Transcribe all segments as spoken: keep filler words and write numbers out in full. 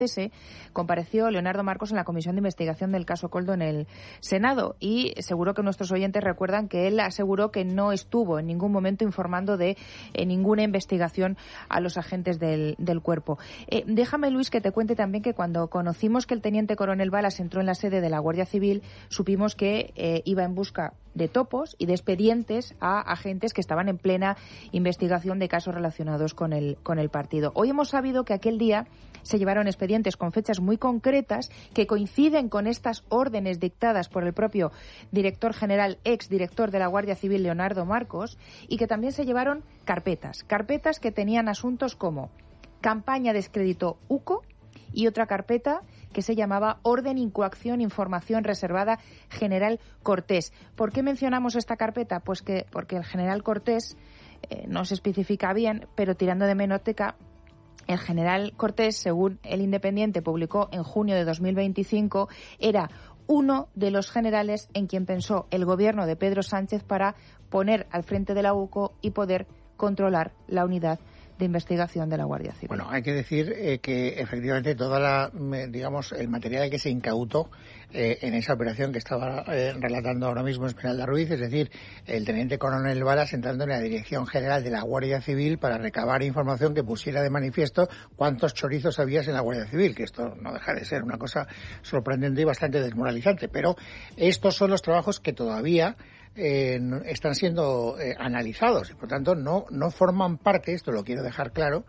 compareció Leonardo Marcos en la Comisión de Investigación del caso Koldo en el Senado y seguro que nuestros oyentes recuerdan que él aseguró que no estuvo en ningún momento informando de eh, ninguna investigación a los agentes del, del cuerpo. Eh, déjame, Luis, que te cuente también que cuando conocimos que el teniente coronel Balas entró en la sede de la Guardia Civil, supimos que eh, iba en busca de topos y de expedientes a agentes que estaban en plena investigación de casos relacionados con el, con el partido. Hoy hemos sabido que aquel día se llevaron expedientes con fechas muy concretas que coinciden con estas órdenes dictadas por el propio director general, ex director de la Guardia Civil, Leonardo Marcos, y que también se llevaron carpetas, carpetas que tenían asuntos como campaña de descrédito U C O y otra carpeta que se llamaba Orden, Incoacción, Información Reservada General Cortés. ¿Por qué mencionamos esta carpeta? Pues que porque el general Cortés eh, no se especifica bien, pero tirando de hemeroteca, el general Cortés, según El Independiente publicó en junio de dos mil veinticinco, era uno de los generales en quien pensó el gobierno de Pedro Sánchez para poner al frente de la U C O y poder controlar la unidad de investigación de la Guardia Civil. Bueno, hay que decir eh, que efectivamente toda la, digamos, el material que se incautó eh, en esa operación que estaba eh, relatando ahora mismo Esmeralda Ruiz, es decir, el teniente coronel Balas entrando en la Dirección General de la Guardia Civil para recabar información que pusiera de manifiesto cuántos chorizos había en la Guardia Civil, que esto no deja de ser una cosa sorprendente y bastante desmoralizante, pero estos son los trabajos que todavía Eh, están siendo eh, analizados y por tanto no no forman parte, esto lo quiero dejar claro,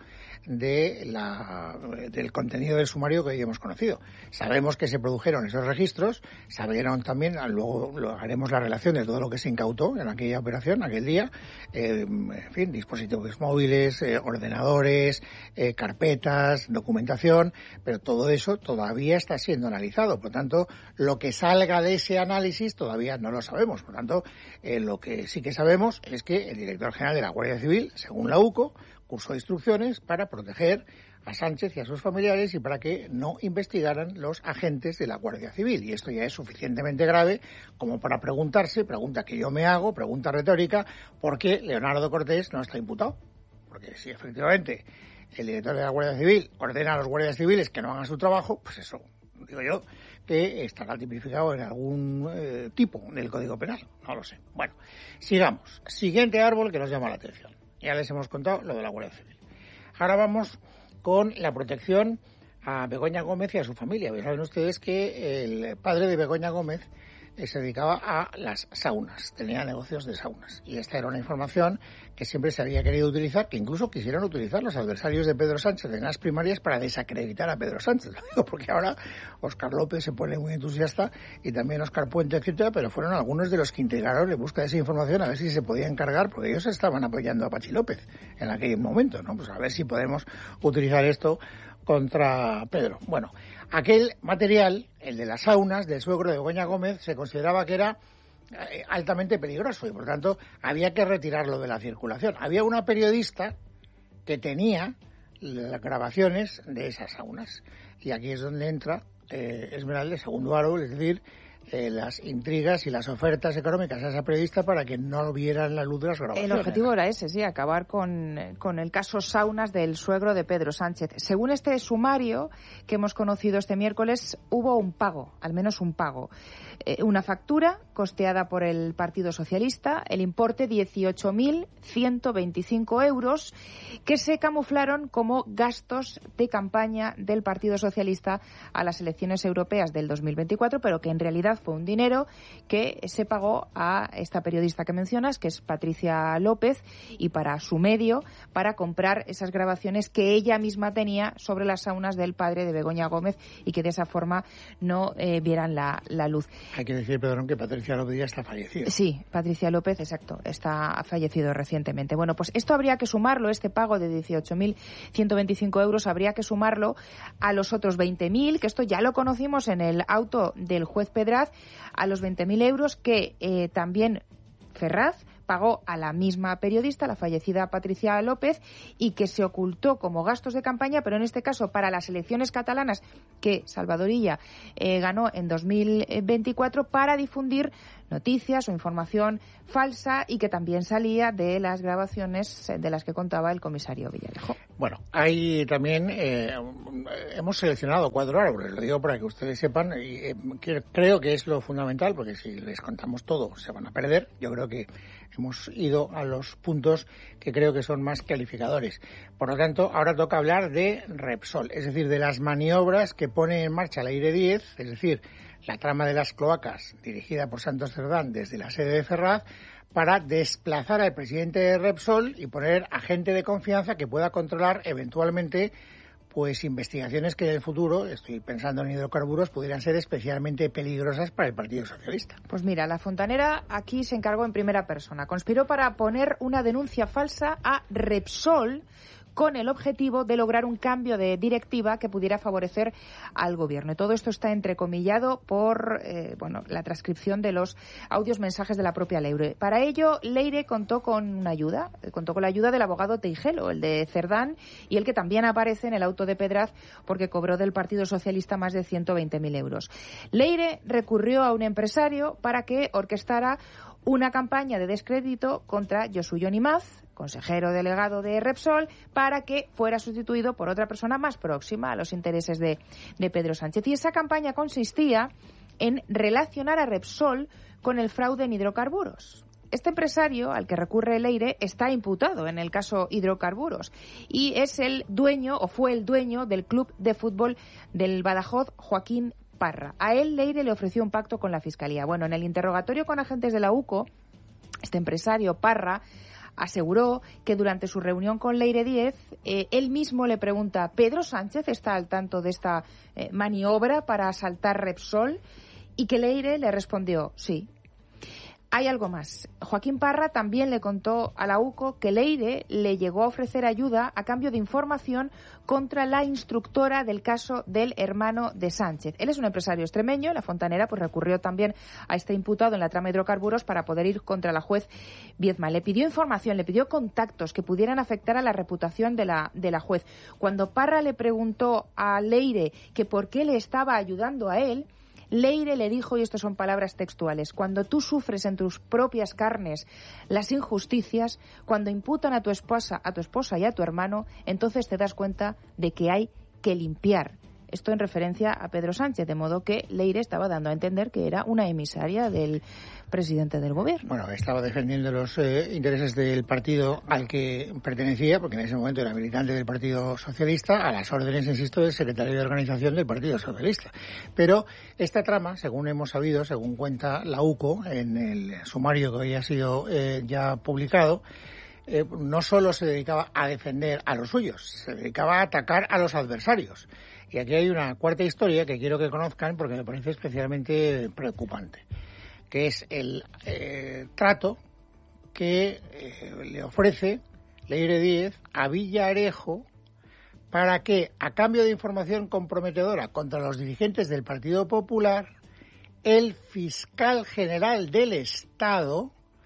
de la del contenido del sumario que hoy hemos conocido. Sabemos que se produjeron esos registros, sabieron también, luego lo haremos la relación de todo lo que se incautó en aquella operación, aquel día, eh, en fin, dispositivos móviles, eh, ordenadores, eh, carpetas, documentación, pero todo eso todavía está siendo analizado. Por tanto, lo que salga de ese análisis todavía no lo sabemos. Por tanto, eh, lo que sí que sabemos es que el director general de la Guardia Civil, según la U C O, cursó instrucciones para proteger a Sánchez y a sus familiares y para que no investigaran los agentes de la Guardia Civil. Y esto ya es suficientemente grave como para preguntarse, pregunta que yo me hago, pregunta retórica, ¿por qué Leonardo Cortés no está imputado? Porque si efectivamente el director de la Guardia Civil ordena a los guardias civiles que no hagan su trabajo, pues eso, digo yo, que estará tipificado en algún eh, tipo del Código Penal. No lo sé. Bueno, sigamos. Siguiente árbol que nos llama la atención. Ya les hemos contado lo de la Guardia Civil. Ahora vamos con la protección a Begoña Gómez y a su familia. Saben ustedes que el padre de Begoña Gómez eh, se dedicaba a las saunas, tenía negocios de saunas. Y esta era una información que siempre se había querido utilizar, que incluso quisieron utilizar los adversarios de Pedro Sánchez en las primarias para desacreditar a Pedro Sánchez. Lo digo porque ahora Óscar López se pone muy entusiasta y también Óscar Puente, etcétera, pero fueron algunos de los que integraron en busca de esa información a ver si se podía encargar, porque ellos estaban apoyando a Pachi López en aquel momento, ¿no? Pues a ver si podemos utilizar esto contra Pedro. Bueno, aquel material, el de las saunas del suegro de Begoña Gómez, se consideraba que era altamente peligroso y por tanto había que retirarlo de la circulación. Había una periodista que tenía las grabaciones de esas saunas y aquí es donde entra eh, Esmeralda, segundo árbol, es decir, eh, las intrigas y las ofertas económicas a esa periodista para que no vieran la luz de las grabaciones. El objetivo era ese, sí, acabar con, con el caso saunas del suegro de Pedro Sánchez. Según este sumario que hemos conocido este miércoles, hubo un pago, al menos un pago. Eh, una factura costeada por el Partido Socialista, el importe dieciocho mil ciento veinticinco euros, que se camuflaron como gastos de campaña del Partido Socialista a las elecciones europeas del dos mil veinticuatro, pero que en realidad fue un dinero que se pagó a esta periodista que mencionas, que es Patricia López, y para su medio, para comprar esas grabaciones que ella misma tenía sobre las saunas del padre de Begoña Gómez y que de esa forma no eh, vieran la, la luz. Hay que decir, perdón, que Patricia López ya está fallecida. Sí, Patricia López, exacto, está ha fallecido recientemente. Bueno, pues esto habría que sumarlo, este pago de dieciocho mil ciento veinticinco euros, habría que sumarlo a los otros veinte mil, que esto ya lo conocimos en el auto del juez Pedraz, a los veinte mil euros que eh, también Ferraz pagó a la misma periodista, la fallecida Patricia López, y que se ocultó como gastos de campaña, pero en este caso para las elecciones catalanas que Salvador Illa eh, ganó en dos mil veinticuatro, para difundir noticias o información falsa y que también salía de las grabaciones de las que contaba el comisario Villarejo. Bueno, hay también, eh, hemos seleccionado cuatro árboles, lo digo para que ustedes sepan, y eh, creo que es lo fundamental, porque si les contamos todo se van a perder. Yo creo que hemos ido a los puntos que creo que son más calificadores. Por lo tanto, ahora toca hablar de Repsol, es decir, de las maniobras que pone en marcha Leire Díez, es decir, la trama de las cloacas dirigida por Santos Cerdán desde la sede de Ferraz, para desplazar al presidente de Repsol y poner a gente de confianza que pueda controlar eventualmente pues investigaciones que en el futuro, estoy pensando en hidrocarburos, pudieran ser especialmente peligrosas para el Partido Socialista. Pues mira, la fontanera aquí se encargó en primera persona. Conspiró para poner una denuncia falsa a Repsol con el objetivo de lograr un cambio de directiva que pudiera favorecer al gobierno. Y todo esto está entrecomillado por eh, bueno, la transcripción de los audios mensajes de la propia Leire. Para ello, Leire contó con una ayuda, contó con la ayuda del abogado Teijelo, el de Cerdán, y el que también aparece en el auto de Pedraz porque cobró del Partido Socialista más de ciento veinte mil euros. Leire recurrió a un empresario para que orquestara una campaña de descrédito contra Josu Jon Imaz, consejero delegado de Repsol, para que fuera sustituido por otra persona más próxima a los intereses de, de Pedro Sánchez. Y esa campaña consistía en relacionar a Repsol con el fraude en hidrocarburos. Este empresario al que recurre Leire está imputado en el caso hidrocarburos y es el dueño, o fue el dueño, del club de fútbol del Badajoz, Joaquín Parra. A él Leire le ofreció un pacto con la Fiscalía. Bueno, en el interrogatorio con agentes de la U C O, este empresario Parra aseguró que durante su reunión con Leire Díez, eh, él mismo le pregunta: ¿Pedro Sánchez está al tanto de esta eh, maniobra para asaltar Repsol? Y que Leire le respondió: sí. Hay algo más. Joaquín Parra también le contó a la U C O que Leire le llegó a ofrecer ayuda a cambio de información contra la instructora del caso del hermano de Sánchez. Él es un empresario extremeño. La fontanera pues recurrió también a este imputado en la trama de hidrocarburos para poder ir contra la juez Viezma. Le pidió información, le pidió contactos que pudieran afectar a la reputación de la, de la juez. Cuando Parra le preguntó a Leire que por qué le estaba ayudando a él, Leire le dijo, y estas son palabras textuales: cuando tú sufres en tus propias carnes las injusticias, cuando imputan a tu esposa, a tu esposa y a tu hermano, entonces te das cuenta de que hay que limpiar. Esto en referencia a Pedro Sánchez, de modo que Leire estaba dando a entender que era una emisaria del presidente del gobierno. Bueno, estaba defendiendo los eh, intereses del partido al que pertenecía, porque en ese momento era militante del Partido Socialista, a las órdenes, insisto, del secretario de organización del Partido Socialista. Pero esta trama, según hemos sabido, según cuenta la U C O en el sumario que hoy ha sido eh, ya publicado, eh, no solo se dedicaba a defender a los suyos, se dedicaba a atacar a los adversarios. Y aquí hay una cuarta historia que quiero que conozcan porque me parece especialmente preocupante, que es el eh, trato que eh, le ofrece Leire Díez a Villarejo para que, a cambio de información comprometedora contra los dirigentes del Partido Popular, el fiscal general del Estado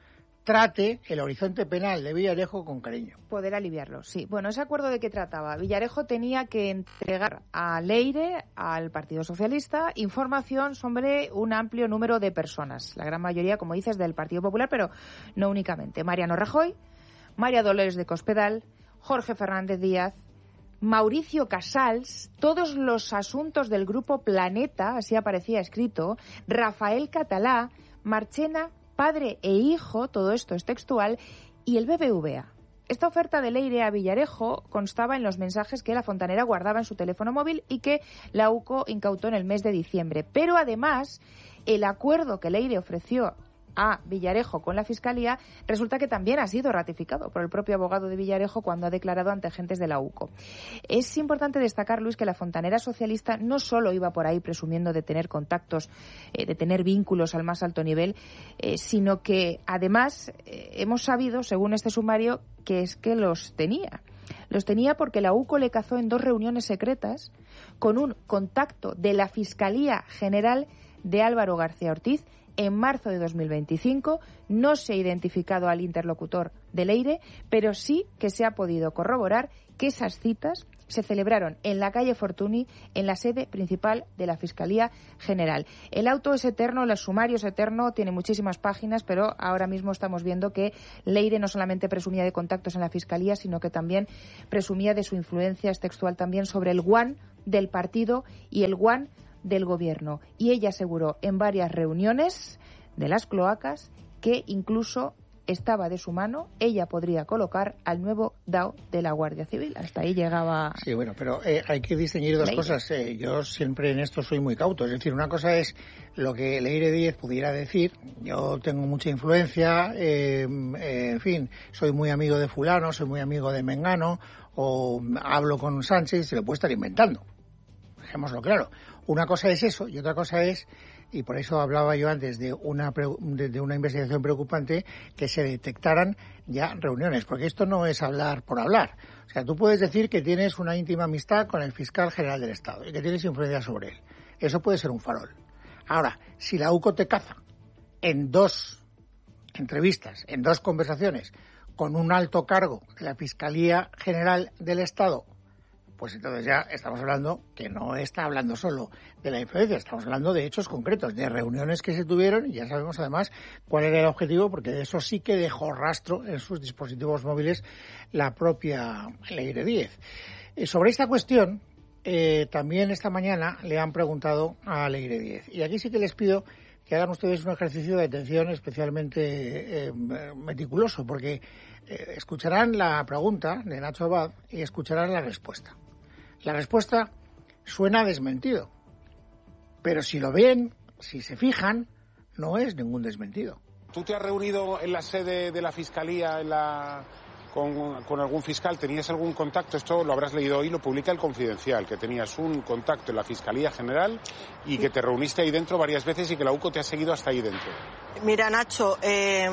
trate el horizonte penal de Villarejo con cariño. Poder aliviarlo, sí. Bueno, ese acuerdo de qué trataba. Villarejo tenía que entregar a Leire, al Partido Socialista, información sobre un amplio número de personas. La gran mayoría, como dices, del Partido Popular, pero no únicamente. Mariano Rajoy, María Dolores de Cospedal, Jorge Fernández Díaz, Mauricio Casals, todos los asuntos del Grupo Planeta, así aparecía escrito, Rafael Catalá, Marchena, padre e hijo, todo esto es textual, y el B B V A. Esta oferta de Leire a Villarejo constaba en los mensajes que la fontanera guardaba en su teléfono móvil y que la U C O incautó en el mes de diciembre. Pero además, el acuerdo que Leire ofreció a Villarejo con la Fiscalía resulta que también ha sido ratificado por el propio abogado de Villarejo cuando ha declarado ante agentes de la U C O. Es importante destacar, Luis, que la fontanera socialista no solo iba por ahí presumiendo de tener contactos, eh, de tener vínculos al más alto nivel, eh, sino que además eh, hemos sabido, según este sumario, que es que los tenía. Los tenía porque la U C O le cazó en dos reuniones secretas con un contacto de la Fiscalía General de Álvaro García Ortiz en marzo de dos mil veinticinco. No se ha identificado al interlocutor de Leire, pero sí que se ha podido corroborar que esas citas se celebraron en la calle Fortuny, en la sede principal de la Fiscalía General. El auto es eterno, el sumario es eterno, tiene muchísimas páginas, pero ahora mismo estamos viendo que Leire no solamente presumía de contactos en la Fiscalía, sino que también presumía de su influencia, es textual también, sobre el guan del partido y el guan del gobierno. Y ella aseguró en varias reuniones de las cloacas que incluso estaba de su mano, ella podría colocar al nuevo D A O de la Guardia Civil. Hasta ahí llegaba. Sí, bueno, pero eh, hay que distinguir dos Leire. cosas. Eh, yo siempre en esto soy muy cauto. Es decir, una cosa es lo que Leire Díez pudiera decir. Yo tengo mucha influencia, eh, eh, en fin, soy muy amigo de fulano, soy muy amigo de Mengano, o hablo con Sánchez, se lo puede estar inventando. Dejémoslo claro. Una cosa es eso y otra cosa es, y por eso hablaba yo antes de una de, de una investigación preocupante, que se detectaran ya reuniones, porque esto no es hablar por hablar. O sea, tú puedes decir que tienes una íntima amistad con el fiscal general del Estado y que tienes influencia sobre él. Eso puede ser un farol. Ahora, si la U C O te caza en dos entrevistas, en dos conversaciones, con un alto cargo de la Fiscalía General del Estado, pues entonces ya estamos hablando que no está hablando solo de la influencia, estamos hablando de hechos concretos, de reuniones que se tuvieron, y ya sabemos además cuál era el objetivo, porque de eso sí que dejó rastro en sus dispositivos móviles la propia Leire Díez. Y sobre esta cuestión, eh, también esta mañana le han preguntado a Leire Díez, y aquí sí que les pido que hagan ustedes un ejercicio de atención especialmente eh, meticuloso, porque eh, escucharán la pregunta de Nacho Abad y escucharán la respuesta. La respuesta suena desmentido, pero si lo ven, si se fijan, no es ningún desmentido. ¿Tú te has reunido en la sede de la Fiscalía en la... Con, con algún fiscal? ¿Tenías algún contacto? Esto lo habrás leído hoy, lo publica El Confidencial, que tenías un contacto en la Fiscalía General y que te reuniste ahí dentro varias veces y que la U C O te ha seguido hasta ahí dentro. Mira, Nacho, eh,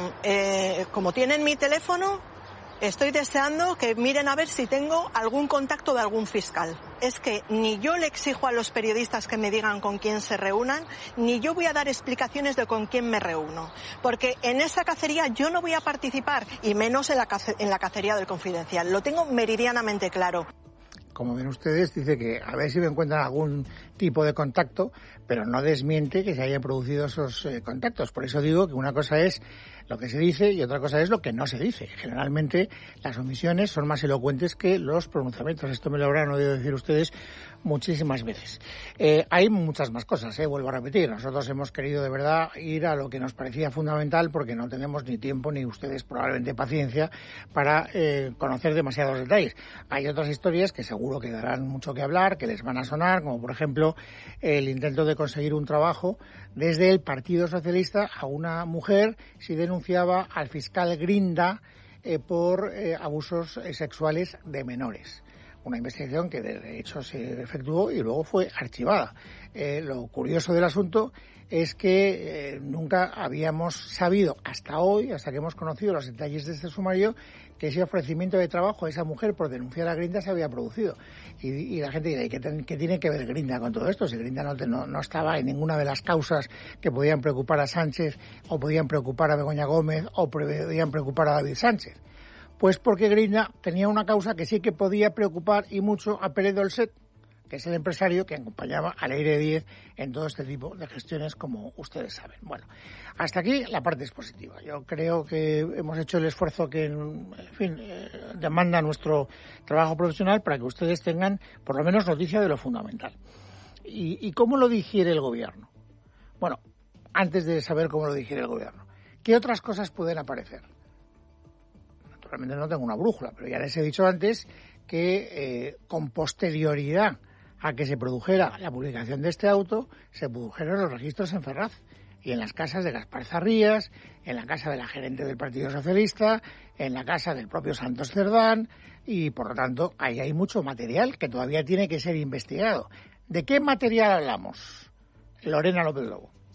eh, como tienen mi teléfono, estoy deseando que miren a ver si tengo algún contacto de algún fiscal. Es que ni yo le exijo a los periodistas que me digan con quién se reúnan, ni yo voy a dar explicaciones de con quién me reúno. Porque en esa cacería yo no voy a participar, y menos en la, cace- en la cacería del Confidencial. Lo tengo meridianamente claro. Como ven ustedes, dice que a ver si me encuentran algún tipo de contacto, pero no desmiente que se hayan producido esos eh, contactos. Por eso digo que una cosa es lo que se dice y otra cosa es lo que no se dice. Generalmente las omisiones son más elocuentes que los pronunciamientos. Esto me lo habrán oído decir ustedes muchísimas veces. Eh, hay muchas más cosas, eh, vuelvo a repetir. Nosotros hemos querido de verdad ir a lo que nos parecía fundamental, porque no tenemos ni tiempo ni ustedes probablemente paciencia para eh, conocer demasiados detalles. Hay otras historias que seguro que darán mucho que hablar, que les van a sonar, como por ejemplo el intento de conseguir un trabajo desde el Partido Socialista a una mujer si denunciaba al fiscal Grinda eh, por eh, abusos eh, sexuales de menores. Una investigación que de hecho se efectuó y luego fue archivada. Eh, lo curioso del asunto es que eh, nunca habíamos sabido hasta hoy, hasta que hemos conocido los detalles de este sumario, que ese ofrecimiento de trabajo a esa mujer por denunciar a Grinda se había producido. Y, y la gente dirá, ¿y qué, ten, qué tiene que ver Grinda con todo esto? Si Grinda no, no, no estaba en ninguna de las causas que podían preocupar a Sánchez, o podían preocupar a Begoña Gómez, o podían preocupar a David Sánchez. Pues porque Grinda tenía una causa que sí que podía preocupar y mucho a Pérez Dolcet, que es el empresario que acompañaba a Leire Díez en todo este tipo de gestiones, como ustedes saben. Bueno, hasta aquí la parte expositiva. Yo creo que hemos hecho el esfuerzo que, en fin, eh, demanda nuestro trabajo profesional para que ustedes tengan por lo menos noticia de lo fundamental. ¿Y, y cómo lo digiere el gobierno? Bueno, antes de saber cómo lo digiere el gobierno, ¿qué otras cosas pueden aparecer? Naturalmente no tengo una brújula, pero ya les he dicho antes que eh, con posterioridad a que se produjera la publicación de este auto, se produjeron los registros en Ferraz y en las casas de Gaspar Zarrías, en la casa de la gerente del Partido Socialista, en la casa del propio Santos Cerdán, y por lo tanto ahí hay mucho material que todavía tiene que ser investigado. ¿De qué material hablamos? Lorena López Lobo.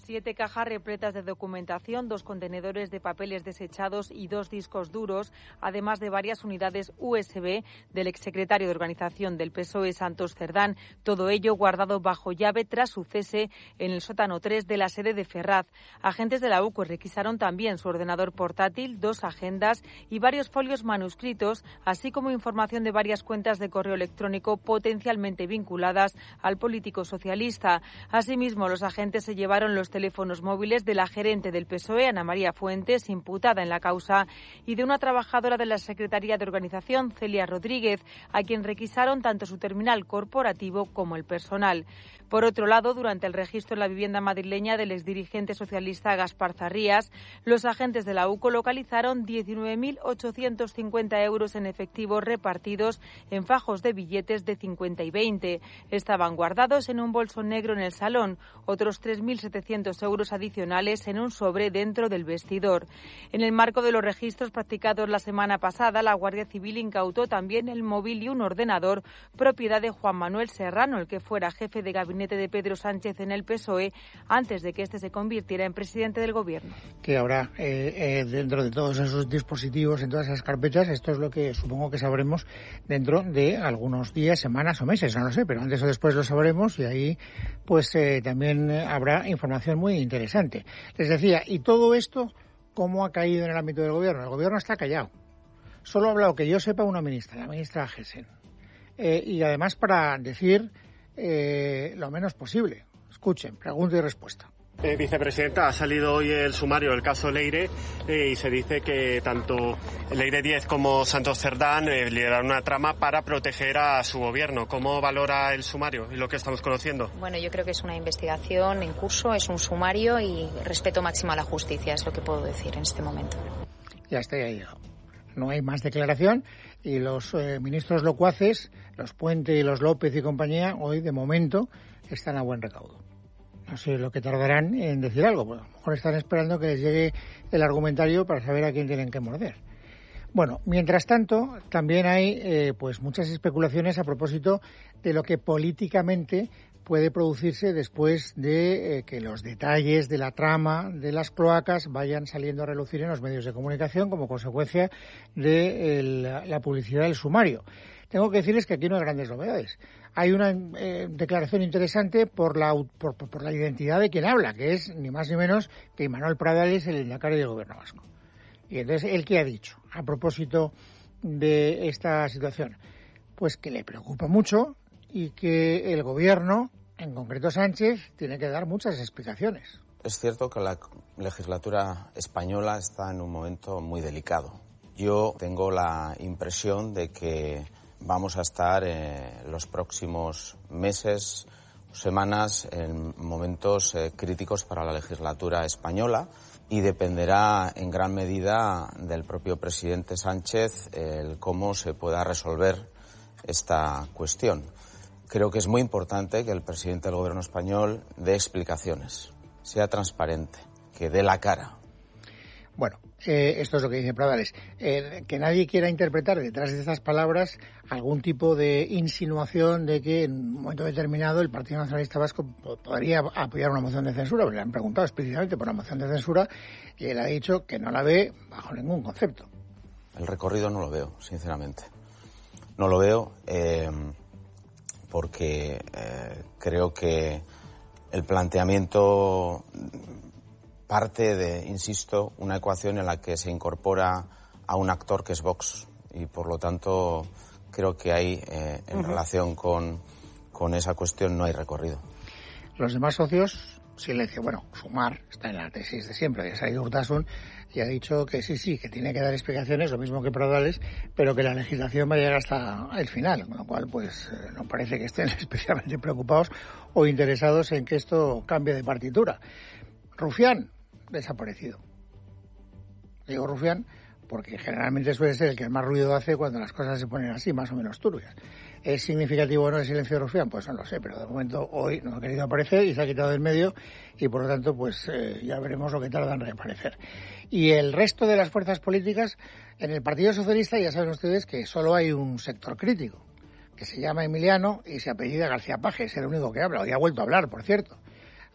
Siete cajas repletas de documentación, dos contenedores de papeles desechados y dos discos duros, además de varias unidades U S B del exsecretario de Organización del P S O E, Santos Cerdán. Todo ello guardado bajo llave tras su cese en el sótano tres de la sede de Ferraz. Agentes de la U C O requisaron también su ordenador portátil, dos agendas y varios folios manuscritos, así como información de varias cuentas de correo electrónico potencialmente vinculadas al político socialista. Asimismo, los agentes se llevaron los teléfonos móviles de la gerente del P S O E, Ana María Fuentes, imputada en la causa, y de una trabajadora de la Secretaría de Organización, Celia Rodríguez, a quien requisaron tanto su terminal corporativo como el personal. Por otro lado, durante el registro en la vivienda madrileña del exdirigente socialista Gaspar Zarrías, los agentes de la U C O localizaron diecinueve mil ochocientos cincuenta euros en efectivo repartidos en fajos de billetes de cincuenta y veinte. Estaban guardados en un bolso negro en el salón, otros tres mil setecientos euros adicionales en un sobre dentro del vestidor. En el marco de los registros practicados la semana pasada, la Guardia Civil incautó también el móvil y un ordenador propiedad de Juan Manuel Serrano, el que fuera jefe de gabinete de Pedro Sánchez en el P S O E antes de que éste se convirtiera en presidente del Gobierno. Que ahora, eh, eh, dentro de todos esos dispositivos, en todas esas carpetas, esto es lo que supongo que sabremos dentro de algunos días, semanas o meses, no lo sé, pero antes o después lo sabremos y ahí pues eh, también habrá información muy interesante. Les decía, y todo esto, ¿cómo ha caído en el ámbito del Gobierno? El Gobierno está callado. Solo ha hablado, que yo sepa, una ministra, la ministra Gessen. Eh, y además para decir Eh, lo menos posible. Escuchen, pregunta y respuesta. Eh, vicepresidenta, ha salido hoy el sumario del caso Leire eh, y se dice que tanto Leire diez como Santos Cerdán eh, lideraron una trama para proteger a su gobierno. ¿Cómo valora el sumario y lo que estamos conociendo? Bueno, yo creo que es una investigación en curso, es un sumario y respeto máximo a la justicia, es lo que puedo decir en este momento. Ya está, ya ha llegado. No hay más declaración y los eh, ministros locuaces, los Puente y los López y compañía, hoy de momento están a buen recaudo. No sé lo que tardarán en decir algo, pues a lo mejor están esperando que les llegue el argumentario para saber a quién tienen que morder. Bueno, mientras tanto, también hay eh, pues muchas especulaciones a propósito de lo que políticamente puede producirse después de eh, que los detalles de la trama de las cloacas vayan saliendo a relucir en los medios de comunicación como consecuencia de el, la publicidad del sumario. Tengo que decirles que aquí no hay grandes novedades. Hay una eh, declaración interesante por la, por, por la identidad de quien habla, que es ni más ni menos que Imanol Pradales, el lehendakari del Gobierno vasco. Y entonces, ¿él qué ha dicho a propósito de esta situación? Pues que le preocupa mucho y que el Gobierno, en concreto Sánchez, tiene que dar muchas explicaciones. Es cierto que la legislatura española está en un momento muy delicado. Yo tengo la impresión de que vamos a estar eh, los próximos meses, semanas, en momentos eh, críticos para la legislatura española y dependerá en gran medida del propio presidente Sánchez el cómo se pueda resolver esta cuestión. Creo que es muy importante que el presidente del Gobierno español dé explicaciones, sea transparente, que dé la cara. Bueno, eh, esto es lo que dice Pradales. Eh, que nadie quiera interpretar detrás de estas palabras algún tipo de insinuación de que en un momento determinado el Partido Nacionalista Vasco podría apoyar una moción de censura. Pero le han preguntado explícitamente por la moción de censura y él ha dicho que no la ve bajo ningún concepto. El recorrido no lo veo, sinceramente. No lo veo eh, porque eh, creo que el planteamiento parte de, insisto, una ecuación en la que se incorpora a un actor que es Vox y, por lo tanto, creo que hay, eh, en uh-huh. relación con, con esa cuestión, no hay recorrido. Los demás socios, silencio. Bueno, Sumar está en la tesis de siempre, de Said Urtasun, y ha dicho que sí, sí, que tiene que dar explicaciones, lo mismo que Pradales, pero que la legislación va a llegar hasta el final, con lo cual, pues, eh, no parece que estén especialmente preocupados o interesados en que esto cambie de partitura. Rufián, desaparecido. Digo Rufián porque generalmente suele ser el que más ruido hace cuando las cosas se ponen así, más o menos turbias. ¿Es significativo o no el silencio de Rufián? Pues no lo sé, pero de momento hoy no ha querido aparecer y se ha quitado del medio y por lo tanto pues eh, ya veremos lo que tarda en reaparecer. Y el resto de las fuerzas políticas, en el Partido Socialista ya saben ustedes que solo hay un sector crítico, que se llama Emiliano y se apellida García Paje, es el único que habla, hoy ha vuelto a hablar, por cierto.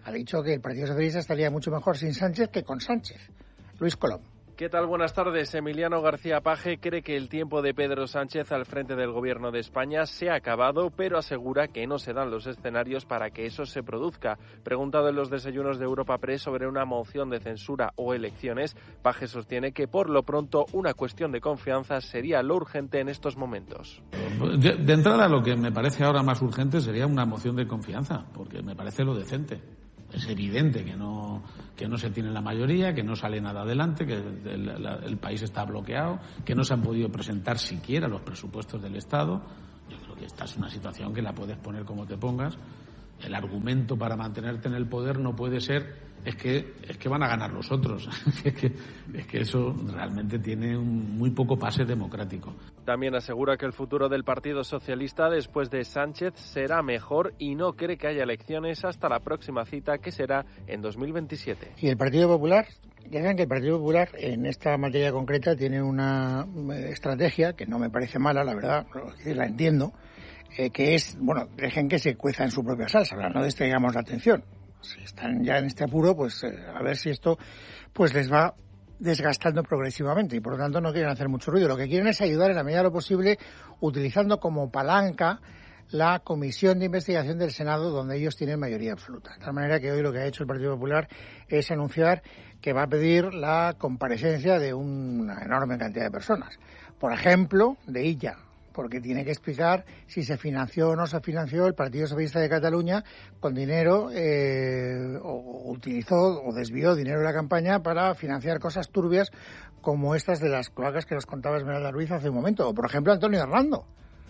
Ha dicho que el Partido Socialista estaría mucho mejor sin Sánchez que con Sánchez. Luis Colom. ¿Qué tal? Buenas tardes. Emiliano García Paje cree que el tiempo de Pedro Sánchez al frente del Gobierno de España se ha acabado, pero asegura que no se dan los escenarios para que eso se produzca. Preguntado en los desayunos de Europa Press sobre una moción de censura o elecciones, Paje sostiene que por lo pronto una cuestión de confianza sería lo urgente en estos momentos. De, de entrada, lo que me parece ahora más urgente sería una moción de confianza, porque me parece lo decente. Es evidente que no que no se tiene la mayoría, que no sale nada adelante, que el, el, el país está bloqueado, que no se han podido presentar siquiera los presupuestos del Estado. Yo creo que esta es una situación que la puedes poner como te pongas. El argumento para mantenerte en el poder no puede ser es que es que van a ganar los otros. es, que, es que eso realmente tiene un muy poco pase democrático. También asegura que el futuro del Partido Socialista después de Sánchez será mejor y no cree que haya elecciones hasta la próxima cita, que será en dos mil veintisiete. Y el Partido Popular, ya saben que el Partido Popular en esta materia concreta tiene una estrategia que no me parece mala, la verdad, la entiendo, eh, que es, bueno, dejen que se cueza en su propia salsa, ¿verdad? No distraigamos la atención. Si están ya en este apuro, pues eh, a ver si esto pues les va desgastando progresivamente y por lo tanto no quieren hacer mucho ruido. Lo que quieren es ayudar en la medida de lo posible utilizando como palanca la Comisión de Investigación del Senado, donde ellos tienen mayoría absoluta. De tal manera que hoy lo que ha hecho el Partido Popular es anunciar que va a pedir la comparecencia de una enorme cantidad de personas. Por ejemplo, de Illa, porque tiene que explicar si se financió o no se financió el Partido Socialista de Cataluña con dinero, eh, o utilizó o desvió dinero de la campaña para financiar cosas turbias como estas de las cloacas que nos contaba Esmeralda Ruiz hace un momento. O, por ejemplo, Antonio Hernando,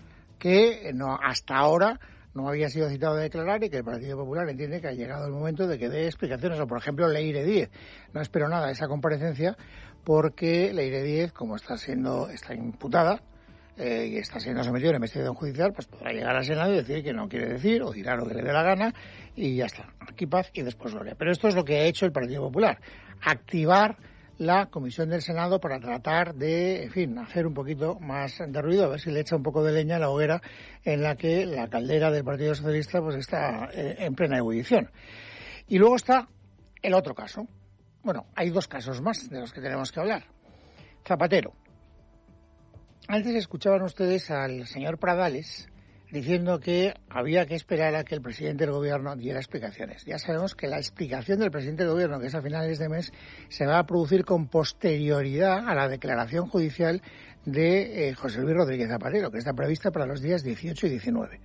que no hasta ahora no había sido citado a declarar y que el Partido Popular entiende que ha llegado el momento de que dé explicaciones. O, por ejemplo, Leire Díez. No espero nada de esa comparecencia porque Leire Díez, como está siendo está imputada, Eh, y está siendo sometido a una investigación judicial, pues podrá llegar al Senado y decir que no quiere decir o dirá lo que le dé la gana y ya está. Aquí paz y después gloria. Pero esto es lo que ha hecho el Partido Popular. Activar la Comisión del Senado para tratar de, en fin, hacer un poquito más de ruido, a ver si le echa un poco de leña a la hoguera en la que la caldera del Partido Socialista pues está eh, en plena ebullición. Y luego está el otro caso. Bueno, hay dos casos más de los que tenemos que hablar. Zapatero. Antes escuchaban ustedes al señor Pradales diciendo que había que esperar a que el presidente del gobierno diera explicaciones. Ya sabemos que la explicación del presidente del gobierno, que es a finales de mes, se va a producir con posterioridad a la declaración judicial de eh, José Luis Rodríguez Zapatero, que está prevista para los días dieciocho y diecinueve.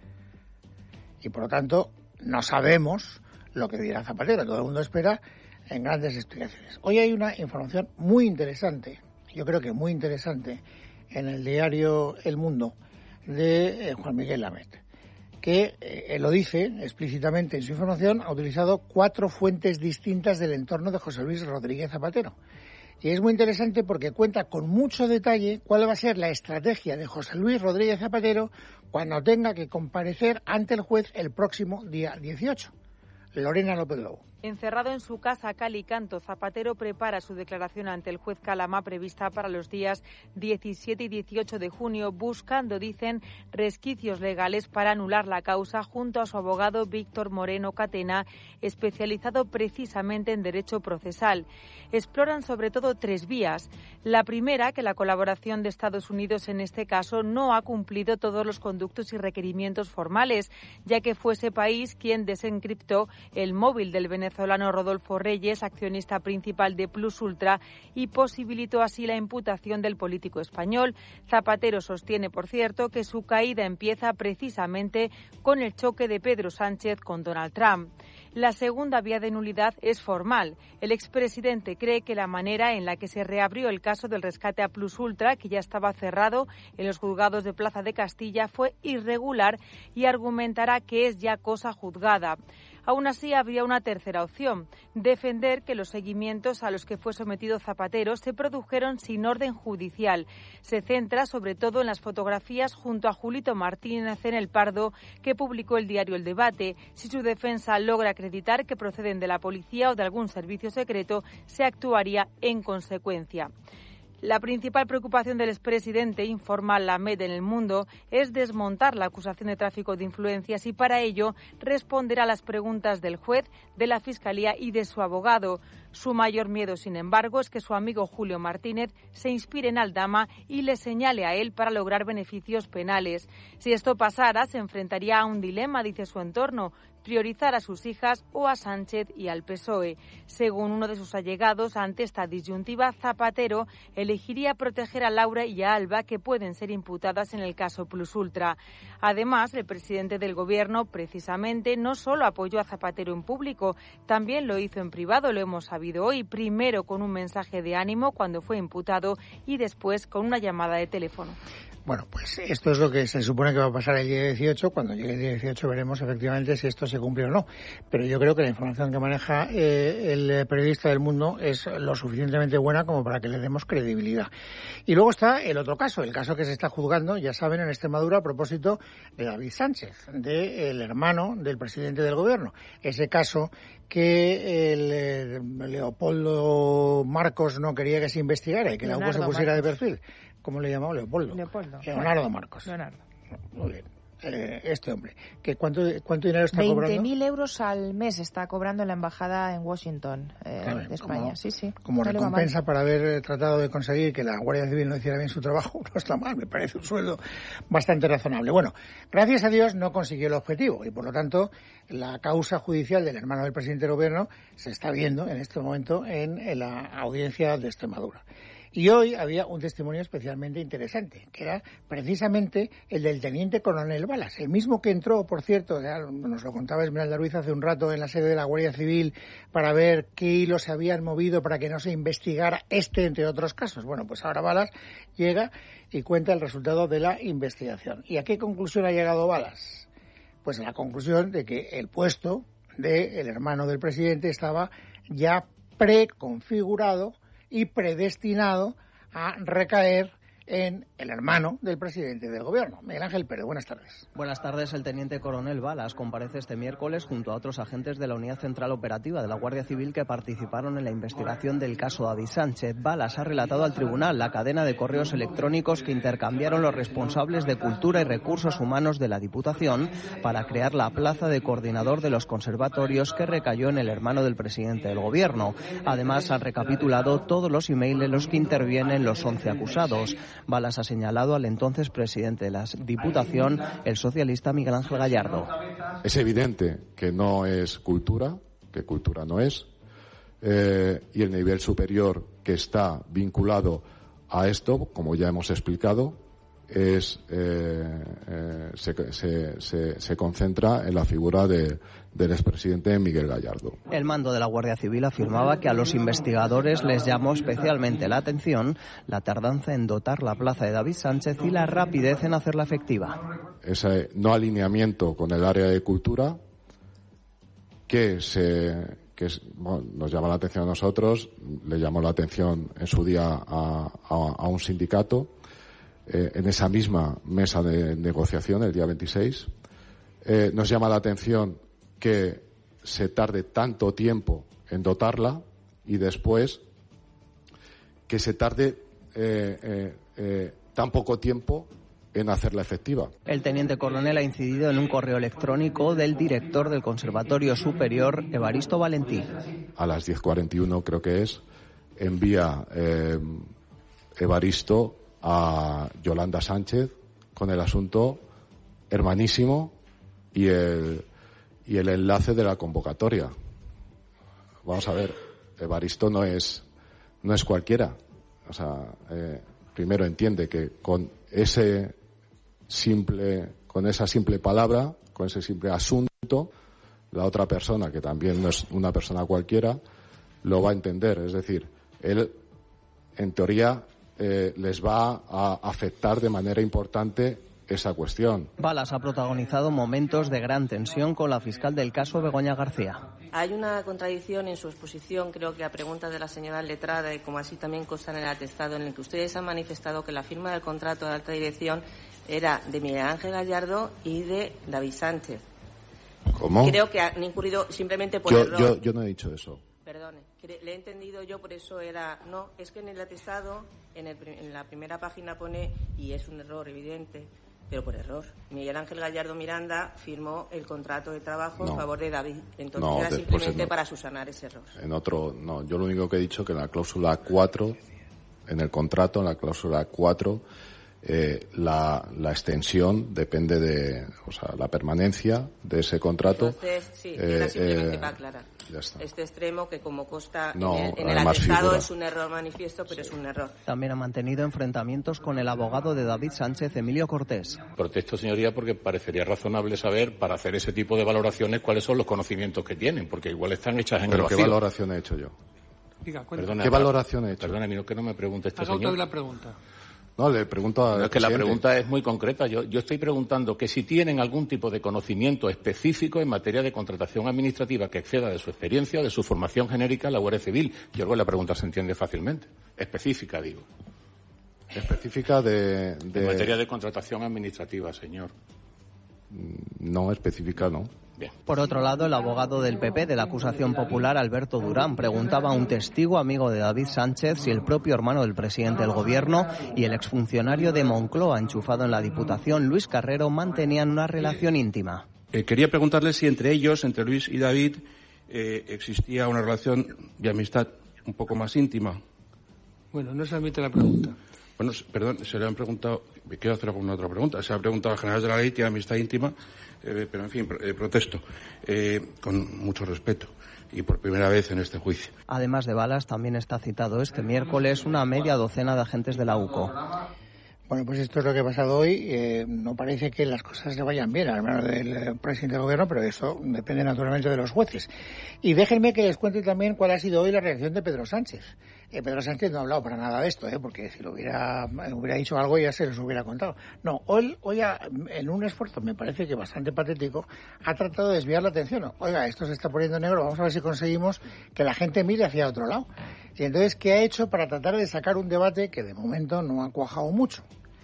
Y por lo tanto, no sabemos lo que dirá Zapatero. Todo el mundo espera en grandes explicaciones. Hoy hay una información muy interesante, yo creo que muy interesante, en el diario El Mundo, de eh, Juan Miguel Lamet, que eh, lo dice explícitamente en su información, ha utilizado cuatro fuentes distintas del entorno de José Luis Rodríguez Zapatero. Y es muy interesante porque cuenta con mucho detalle cuál va a ser la estrategia de José Luis Rodríguez Zapatero cuando tenga que comparecer ante el juez el próximo día dieciocho. Lorena López Lobo. Encerrado en su casa Calicanto, Zapatero prepara su declaración ante el juez Calama prevista para los días diecisiete y dieciocho de junio, buscando, dicen, resquicios legales para anular la causa junto a su abogado Víctor Moreno Catena, especializado precisamente en derecho procesal. Exploran sobre todo tres vías. La primera, que la colaboración de Estados Unidos en este caso no ha cumplido todos los conductos y requerimientos formales, ya que fue ese país quien desencriptó el móvil del venezolano venezolano Rodolfo Reyes, accionista principal de Plus Ultra, y posibilitó así la imputación del político español. Zapatero sostiene, por cierto, que su caída empieza precisamente con el choque de Pedro Sánchez con Donald Trump. La segunda vía de nulidad es formal. El expresidente cree que la manera en la que se reabrió el caso del rescate a Plus Ultra, que ya estaba cerrado en los juzgados de Plaza de Castilla, fue irregular y argumentará que es ya cosa juzgada. Aún así, habría una tercera opción, defender que los seguimientos a los que fue sometido Zapatero se produjeron sin orden judicial. Se centra sobre todo en las fotografías junto a Julito Martínez en El Pardo, que publicó el diario El Debate. Si su defensa logra acreditar que proceden de la policía o de algún servicio secreto, se actuaría en consecuencia. La principal preocupación del expresidente, informa la M E D en El Mundo, es desmontar la acusación de tráfico de influencias y para ello responder a las preguntas del juez, de la Fiscalía y de su abogado. Su mayor miedo, sin embargo, es que su amigo Julio Martínez se inspire en Aldama y le señale a él para lograr beneficios penales. Si esto pasara, se enfrentaría a un dilema, dice su entorno, priorizar a sus hijas o a Sánchez y al P S O E. Según uno de sus allegados, ante esta disyuntiva, Zapatero elegiría proteger a Laura y a Alba, que pueden ser imputadas en el caso Plus Ultra. Además, el presidente del Gobierno, precisamente, no solo apoyó a Zapatero en público, también lo hizo en privado, lo hemos sabido hoy, primero con un mensaje de ánimo cuando fue imputado y después con una llamada de teléfono. Bueno, pues esto es lo que se supone que va a pasar el día dieciocho. Cuando llegue el día dieciocho veremos efectivamente si esto se cumple o no. Pero yo creo que la información que maneja eh, el periodista del Mundo es lo suficientemente buena como para que le demos credibilidad. Y luego está el otro caso, el caso que se está juzgando, ya saben, en Extremadura a propósito de David Sánchez, del hermano del presidente del Gobierno. Ese caso que el, el Leopoldo Marcos no quería que se investigara y que Leonardo la U C se pusiera Marcos. de perfil. ¿Cómo le llamaba? Leopoldo. Leopoldo. Leonardo Marcos. Leonardo. Muy bien. Eh, este hombre. ¿Que cuánto, ¿Cuánto dinero está cobrando? veinte mil euros al mes está cobrando en la embajada en Washington eh, claro, de España. Como, sí, sí. Como no recompensa para haber tratado de conseguir que la Guardia Civil no hiciera bien su trabajo, no está mal, me parece un sueldo bastante razonable. Bueno, gracias a Dios no consiguió el objetivo y por lo tanto la causa judicial del hermano del presidente del Gobierno se está viendo en este momento en, en la audiencia de Extremadura. Y hoy había un testimonio especialmente interesante, que era precisamente el del teniente coronel Balas, el mismo que entró, por cierto, ya nos lo contaba Esmeralda Ruiz hace un rato en la sede de la Guardia Civil para ver qué hilos se habían movido para que no se investigara este, entre otros casos. Bueno, pues ahora Balas llega y cuenta el resultado de la investigación. ¿Y a qué conclusión ha llegado Balas? Pues a la conclusión de que el puesto del hermano del presidente estaba ya preconfigurado y predestinado a recaer en el hermano del presidente del Gobierno. Miguel Ángel Pérez, buenas tardes. Buenas tardes. El teniente coronel Balas comparece este miércoles junto a otros agentes de la Unidad Central Operativa de la Guardia Civil que participaron en la investigación del caso David Sánchez. Balas ha relatado al tribunal la cadena de correos electrónicos que intercambiaron los responsables de Cultura y Recursos Humanos de la Diputación para crear la plaza de coordinador de los conservatorios que recayó en el hermano del presidente del Gobierno. Además, han recapitulado todos los emails en los que intervienen los once acusados. Balas ha señalado al entonces presidente de la Diputación, el socialista Miguel Ángel Gallardo. Es evidente que no es cultura, que cultura no es, eh, y el nivel superior que está vinculado a esto, como ya hemos explicado, es eh, eh, se, se, se, se concentra en la figura de, del expresidente Miguel Gallardo. El mando de la Guardia Civil afirmaba que a los investigadores les llamó especialmente la atención la tardanza en dotar la plaza de David Sánchez y la rapidez en hacerla efectiva. Ese no alineamiento con el área de cultura que se que es, bueno, nos llama la atención a nosotros, le llamó la atención en su día a, a, a un sindicato. Eh, en esa misma mesa de negociación, el día veintiséis, eh, nos llama la atención que se tarde tanto tiempo en dotarla y después que se tarde eh, eh, eh, tan poco tiempo en hacerla efectiva. El teniente coronel ha incidido en un correo electrónico del director del Conservatorio Superior, Evaristo Valentí. A las diez cuarenta y uno, creo que es, envía eh, Evaristo a Yolanda Sánchez con el asunto hermanísimo y el y el enlace de la convocatoria. Vamos a ver, Evaristo no es no es cualquiera. O sea, eh, primero entiende que con ese simple con esa simple palabra, con ese simple asunto, la otra persona, que también no es una persona cualquiera, lo va a entender. Es decir, él, en teoría, Eh, les va a afectar de manera importante esa cuestión. Balas ha protagonizado momentos de gran tensión con la fiscal del caso, Begoña García. Hay una contradicción en su exposición, creo que a preguntas de la señora letrada, y como así también consta en el atestado, en el que ustedes han manifestado que la firma del contrato de alta dirección era de Miguel Ángel Gallardo y de David Sánchez. ¿Cómo? Creo que han incurrido simplemente por yo, error. Yo, yo no he dicho eso. Perdone. Le he entendido yo, por eso era... No, es que en el atestado, en, el, en la primera página pone, y es un error evidente, pero por error, Miguel Ángel Gallardo Miranda firmó el contrato de trabajo no. en favor de David. Entonces no, era simplemente no. para subsanar ese error. En otro, no, yo lo único que he dicho que en la cláusula cuatro, en el contrato, en la cláusula cuatro, eh, la, la extensión depende de, o sea, la permanencia de ese contrato. Entonces, sí, eh, era simplemente eh, para aclarar. Ya está. Este extremo que como consta no, en el, en el atestado figura. es un error manifiesto, pero sí. es un error. También ha mantenido enfrentamientos con el abogado de David Sánchez, Emilio Cortés. Protesto, señoría, porque parecería razonable saber, para hacer ese tipo de valoraciones, cuáles son los conocimientos que tienen, porque igual están hechas en el ¿Pero vacío. qué valoración he hecho yo? Diga, Perdona, ¿Qué valoración he hecho? Perdóname, que no me pregunte este Haga señor. usted la pregunta. No, le pregunto a... No, es que la pregunta es muy concreta. Yo, yo estoy preguntando que si tienen algún tipo de conocimiento específico en materia de contratación administrativa que exceda de su experiencia o de su formación genérica en la Guardia Civil. Yo creo que la pregunta se entiende fácilmente. Específica, digo. Específica de... de... En materia de contratación administrativa, señor. No, específica no. Bien. Por otro lado, el abogado del P P de la acusación popular, Alberto Durán, preguntaba a un testigo amigo de David Sánchez si el propio hermano del presidente del gobierno y el exfuncionario de Moncloa enchufado en la Diputación, Luis Carrero, mantenían una relación íntima. Eh, quería preguntarle si entre ellos, entre Luis y David, eh, existía una relación de amistad un poco más íntima. Bueno, no se admite la pregunta. Bueno, perdón, se le han preguntado, me quiero hacer alguna otra pregunta, se le ha preguntado al general de la ley, tiene amistad íntima, eh, pero en fin, eh, protesto, eh, con mucho respeto, y por primera vez en este juicio. Además de Balas, también está citado este miércoles una media docena de agentes de la U C O. Bueno, pues esto es lo que ha pasado hoy. Eh, no parece que las cosas le vayan bien, al menos del presidente del gobierno, pero eso depende naturalmente de los jueces. Y déjenme que les cuente también cuál ha sido hoy la reacción de Pedro Sánchez. Eh, Pedro Sánchez no ha hablado para nada de esto, eh, porque si lo hubiera, hubiera dicho algo ya se los hubiera contado. No, hoy, hoy ha, en un esfuerzo, me parece que bastante patético, ha tratado de desviar la atención. Oiga, esto se está poniendo negro, vamos a ver si conseguimos que la gente mire hacia otro lado. Y entonces, ¿qué ha hecho para tratar de sacar un debate que de momento no ha cuajado mucho?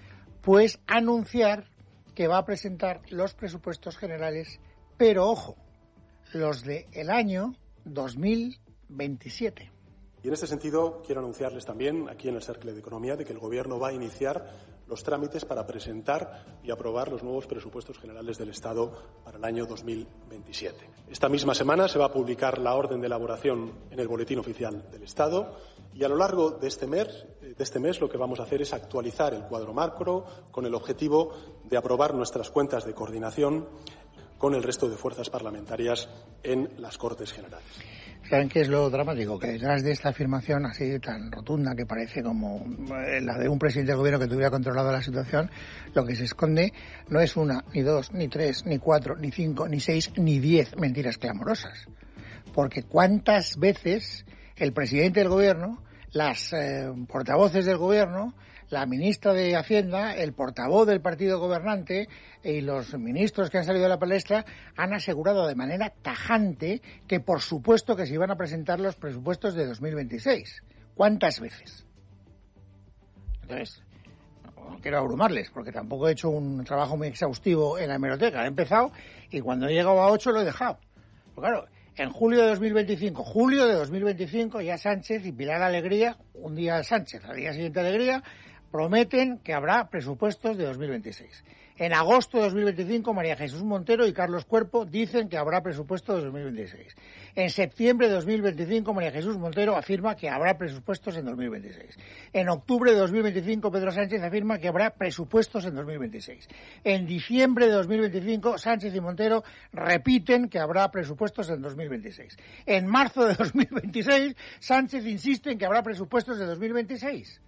Pues anunciar que va a presentar los presupuestos generales, pero ojo, los del año dos mil veintisiete. Y en este sentido quiero anunciarles también aquí en el Cercle de Economía de que el Gobierno va a iniciar los trámites para presentar y aprobar los nuevos presupuestos generales del Estado para el año dos mil veintisiete. Esta misma semana se va a publicar la orden de elaboración en el Boletín Oficial del Estado y a lo largo de este mes, de este mes lo que vamos a hacer es actualizar el cuadro macro con el objetivo de aprobar nuestras cuentas de coordinación con el resto de fuerzas parlamentarias en las Cortes Generales. ¿Saben qué es lo dramático? Que detrás de esta afirmación así tan rotunda que parece como la de un presidente del gobierno que tuviera controlado la situación, lo que se esconde no es una, ni dos, ni tres, ni cuatro, ni cinco, ni seis, ni diez mentiras clamorosas. Porque cuántas veces el presidente del gobierno, las eh, portavoces del gobierno, la ministra de Hacienda, el portavoz del partido gobernante y los ministros que han salido de la palestra han asegurado de manera tajante que por supuesto que se iban a presentar los presupuestos de dos mil veintiséis. ¿Cuántas veces? Entonces, no quiero abrumarles porque tampoco he hecho un trabajo muy exhaustivo en la hemeroteca. He empezado y cuando he llegado a ocho lo he dejado. Pero claro, en julio de dos mil veinticinco, julio de dos mil veinticinco, ya Sánchez y Pilar Alegría, un día Sánchez, al día siguiente Alegría, prometen que habrá presupuestos de dos mil veintiséis. En agosto de dos mil veinticinco, María Jesús Montero y Carlos Cuerpo dicen que habrá presupuestos de dos mil veintiséis. En septiembre de dos mil veinticinco, María Jesús Montero afirma que habrá presupuestos en dos mil veintiséis. En octubre de dos mil veinticinco, Pedro Sánchez afirma que habrá presupuestos en dos mil veintiséis. En diciembre de dos mil veinticinco, Sánchez y Montero repiten que habrá presupuestos en dos mil veintiséis. En marzo de dos mil veintiséis, Sánchez insiste en que habrá presupuestos de dos mil veintiséis.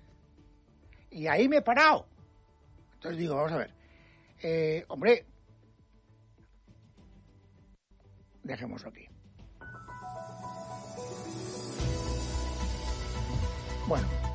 Y ahí me he parado. Entonces digo, vamos a ver. Eh, hombre, dejémoslo aquí. Bueno,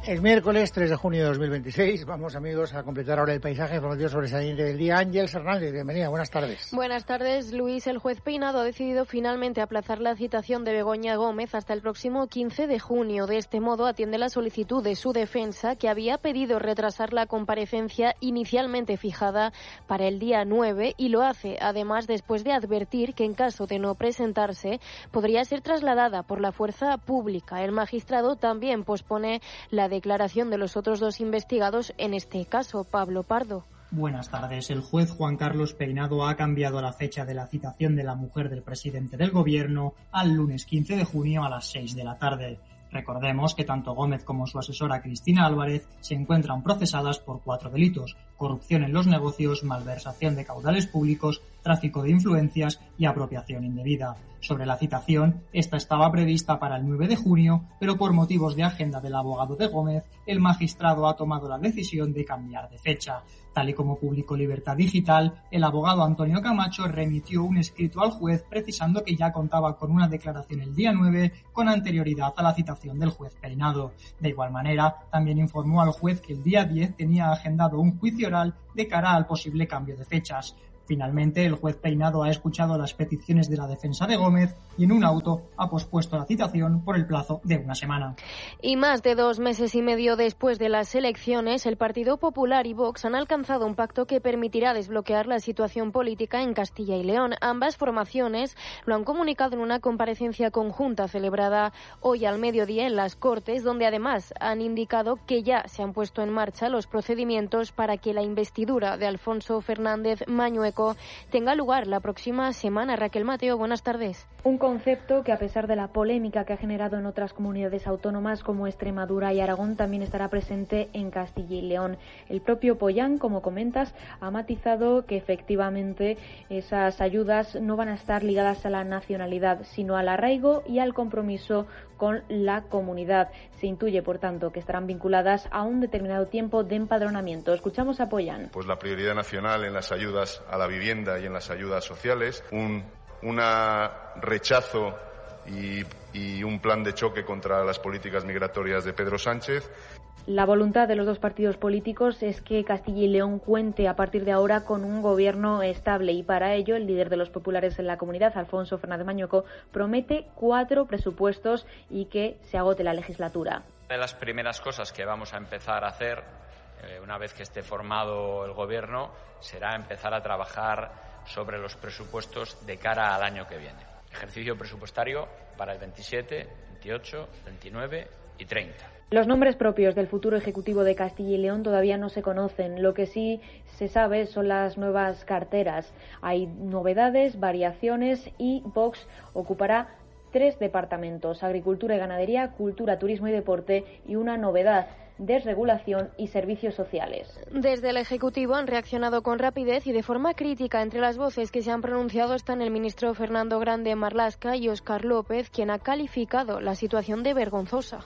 Es miércoles tres de junio de dos mil veintiséis. Vamos, amigos, a completar ahora el paisaje informativo sobresaliente del día. Ángeles Hernández, bienvenida, buenas tardes. Buenas tardes, Luis. El juez Peinado ha decidido finalmente aplazar la citación de Begoña Gómez hasta el próximo quince de junio. De este modo atiende la solicitud de su defensa, que había pedido retrasar la comparecencia inicialmente fijada para el día nueve, y lo hace además después de advertir que en caso de no presentarse podría ser trasladada por la fuerza pública. El magistrado también pospone la declaración de los otros dos investigados en este caso. Pablo Pardo. Buenas tardes. El juez Juan Carlos Peinado ha cambiado la fecha de la citación de la mujer del presidente del Gobierno al lunes quince de junio a las seis de la tarde. Recordemos que tanto Gómez como su asesora Cristina Álvarez se encuentran procesadas por cuatro delitos: corrupción en los negocios, malversación de caudales públicos, tráfico de influencias y apropiación indebida. Sobre la citación, esta estaba prevista para el nueve de junio, pero por motivos de agenda del abogado de Gómez, el magistrado ha tomado la decisión de cambiar de fecha. Tal y como publicó Libertad Digital, el abogado Antonio Camacho remitió un escrito al juez precisando que ya contaba con una declaración el día nueve con anterioridad a la citación del juez Peinado. De igual manera, también informó al juez que el día diez tenía agendado un juicio oral de cara al posible cambio de fechas. Finalmente, el juez Peinado ha escuchado las peticiones de la defensa de Gómez y en un auto ha pospuesto la citación por el plazo de una semana. Y más de dos meses y medio después de las elecciones, el Partido Popular y Vox han alcanzado un pacto que permitirá desbloquear la situación política en Castilla y León. Ambas formaciones lo han comunicado en una comparecencia conjunta celebrada hoy al mediodía en las Cortes, donde además han indicado que ya se han puesto en marcha los procedimientos para que la investidura de Alfonso Fernández Mañueco tenga lugar la próxima semana. Raquel Mateo, buenas tardes. Un concepto que, a pesar de la polémica que ha generado en otras comunidades autónomas como Extremadura y Aragón, también estará presente en Castilla y León. El propio Pollán, como comentas, ha matizado que efectivamente esas ayudas no van a estar ligadas a la nacionalidad, sino al arraigo y al compromiso con la comunidad. Se intuye, por tanto, que estarán vinculadas a un determinado tiempo de empadronamiento. Escuchamos a Pollán. Pues la prioridad nacional en las ayudas a la vivienda y en las ayudas sociales, un una rechazo y, y un plan de choque contra las políticas migratorias de Pedro Sánchez. La voluntad de los dos partidos políticos es que Castilla y León cuente a partir de ahora con un gobierno estable, y para ello el líder de los populares en la comunidad, Alfonso Fernández Mañueco, promete cuatro presupuestos y que se agote la legislatura. Una de las primeras cosas que vamos a empezar a hacer eh, una vez que esté formado el gobierno será empezar a trabajar sobre los presupuestos de cara al año que viene. Ejercicio presupuestario para el veintisiete, veintiocho, veintinueve y treinta. Los nombres propios del futuro Ejecutivo de Castilla y León todavía no se conocen. Lo que sí se sabe son las nuevas carteras. Hay novedades, variaciones, y Vox ocupará tres departamentos: Agricultura y Ganadería, Cultura, Turismo y Deporte, y una novedad: desregulación y servicios sociales. Desde el Ejecutivo han reaccionado con rapidez y de forma crítica. Entre las voces que se han pronunciado están el ministro Fernando Grande Marlaska y Óscar López, quien ha calificado la situación de vergonzosa.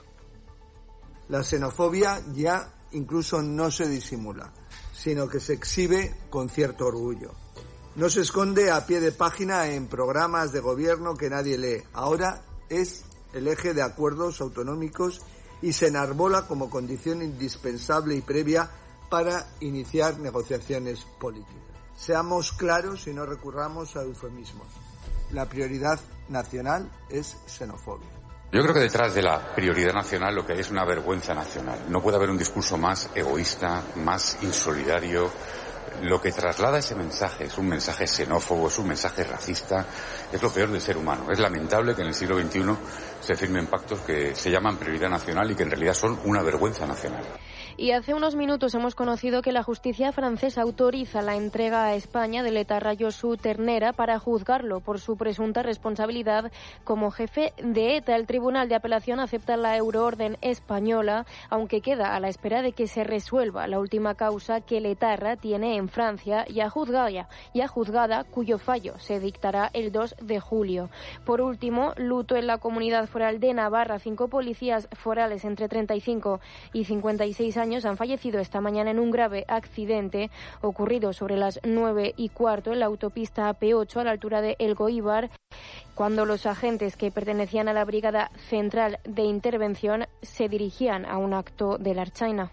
La xenofobia ya incluso no se disimula, sino que se exhibe con cierto orgullo. No se esconde a pie de página en programas de gobierno que nadie lee. Ahora es el eje de acuerdos autonómicos y se enarbola como condición indispensable y previa para iniciar negociaciones políticas. Seamos claros y no recurramos a eufemismos. La prioridad nacional es xenofobia. Yo creo que detrás de la prioridad nacional lo que hay es una vergüenza nacional. No puede haber un discurso más egoísta, más insolidario. Lo que traslada ese mensaje es un mensaje xenófobo, es un mensaje racista, es lo peor del ser humano. Es lamentable que en el siglo veintiuno se firmen pactos que se llaman prioridad nacional y que en realidad son una vergüenza nacional. Y hace unos minutos hemos conocido que la justicia francesa autoriza la entrega a España del etarra Josu Ternera para juzgarlo por su presunta responsabilidad como jefe de ETA. El Tribunal de Apelación acepta la euroorden española, aunque queda a la espera de que se resuelva la última causa que el etarra tiene en Francia, ya juzgada, ya juzgada, cuyo fallo se dictará el dos de julio. Por último, luto en la Comunidad Foral de Navarra. Cinco policías forales entre treinta y cinco y cincuenta y seis años años han fallecido esta mañana en un grave accidente ocurrido sobre las nueve y cuarto en la autopista A P ocho a la altura de Elgoíbar, cuando los agentes que pertenecían a la Brigada Central de Intervención se dirigían a un acto de la Ertzaina.